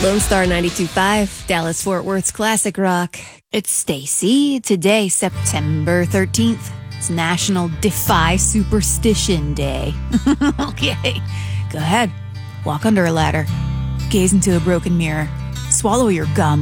Lone Star 92.5, Dallas Fort Worth's classic rock. It's Stacy. Today, September 13th. It's National Defy Superstition Day. Okay, go ahead. Walk under a ladder. Gaze into a broken mirror. Swallow your gum.